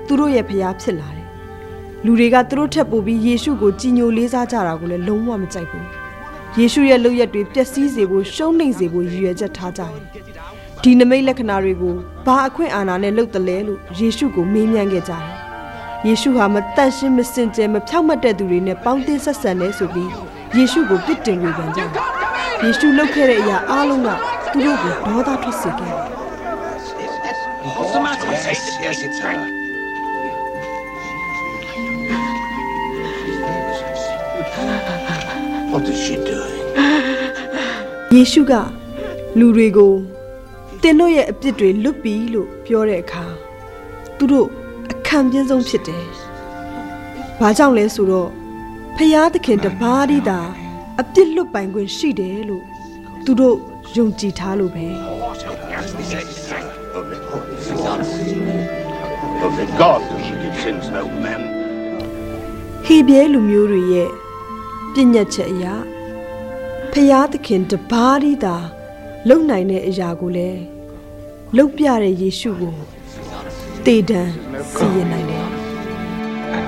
သူတို့ရဲ့ဖျားဖြစ်လာတယ်လူတွေကသူတို့ထက်ပိုပြီးယေရှုကိုကြည်ညိုလေးစားကြတာကိုလည်းလုံးဝမကြိုက်ဘူးယေရှုရဲ့လုပ်ရက်တွေပျက်စီးစေဖို့ရှုံးနိမ့်စေဖို့ရည်ရွယ်ချက်ထားကြတယ်ဒီနမိတ်လက္ခဏာတွေကိုဘာအခွင့်အာဏာနဲ့လုပ်တယ်လဲလို့ယေရှုကိုမေးမြန်းခဲ့ကြတယ်ယေရှုဟာမတန့်ရှင်းမစင်ကြယ်မဖြောင့်မတ်တဲ့သူတွေနဲ့ပေါင်းတင်ဆက်ဆံနေဆိုပြီးယေရှုကိုပြစ်တင်ဝေဖန်ကြတယ်ယေရှုလုပ်ခဲ့တဲ့အရာအားလုံးကသူတို့ကိုဒေါသထွက်စေခဲ့တယ် What's the matter? Yes, it's her. What is she doing? ယေရှုကလူတွေကိုတင်တို့ရဲ့အပြစ်တွေလွတ်ပြီလို့ပြောတဲ့အခါသူတို့အခန့်ပြင်းဆုံးဖြစ်တယ်။ဘာကြောင့်လဲဆိုတော့ဖယားသခင်တပါးတည်းသာအပြစ်လွတ်ပိုင်ခွင့်ရှိတယ်လို့သူတို့ယုံကြည်ထားလို့ပဲ Of the God who sins no man. ဟေဘဲလူမျိုးတွေရဲ့ပြည့်ညတ်ချက်အရာဖယားသခင်တပါးတည်းသာလုံနိုင်တဲ့အရာကိုလည်းလုံပြတဲ့ယေရှုကိုတည်တံစီရင်နိုင်တယ်